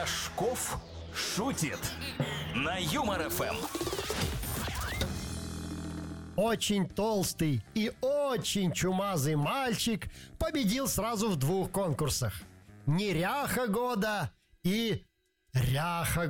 Рожков шутит на Юмор ФМ. Очень толстый и очень чумазый мальчик победил сразу в 2 конкурсах. Неряха года и ряха